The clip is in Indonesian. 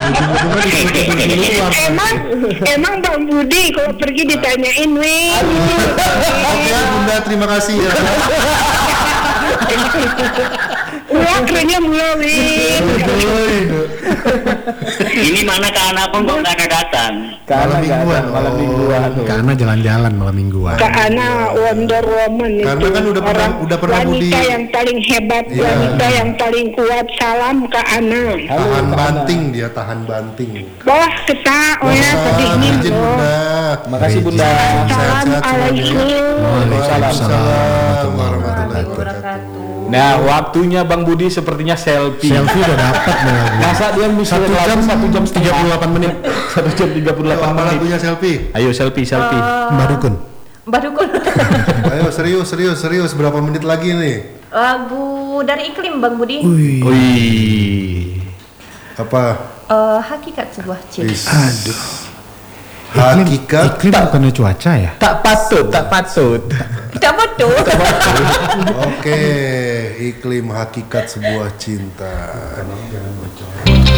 Emang Bang Budi kalau pergi ditanyain weh. Oke Bunda, terima kasih ya. Wah kerennya mula weh. Ini mana Kak pun kok nggak datang? Malam mingguan. Karena jalan-jalan malam mingguan. Kak Ana Wonder Woman itu. Karena kan udah pernah Budi. Wanita yang paling hebat, wanita yang paling kuat. Salam Kak Ana. Tahan banting dia, tahan banting. Wah ketak, oh ya sedihnya Izin loh. Bunda. Makasih Bunda. Assalamualaikum. Waalaikumsalam warahmatullahi wabarakatuh. Nah, waktunya Bang Budi sepertinya selfie. Selfie udah dapat nih. Masa dia bisa 1 jam 38 menit. 1 jam 38 Apa menit. lagunya selfie? Ayo selfie. Mbak Dukun. Mbak Dukun. Ayo serius. Berapa menit lagi nih? Lagu dari Iklim Bang Budi. Wih. Apa? Hakikat sebuah cinta. Aduh. Hakikat. Iklim bukannya cuaca ya? Tak patut. Tidak betul. Oke, iklim hakikat sebuah cinta.